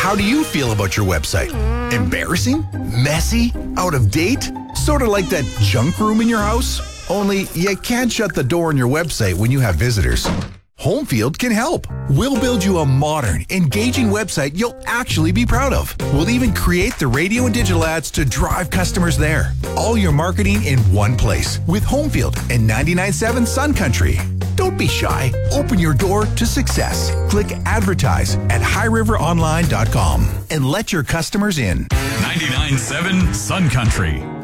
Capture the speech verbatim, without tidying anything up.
How do you feel about your website? Embarrassing? Messy? Out of date? Sort of like that junk room in your house? Only you can't shut the door on your website when you have visitors. Homefield can help. We'll build you a modern, engaging website you'll actually be proud of. We'll even create the radio and digital ads to drive customers there. All your marketing in one place with Homefield and ninety-nine point seven Sun Country. Don't be shy. Open your door to success. Click advertise at high river online dot com and let your customers in. ninety-nine point seven Sun Country.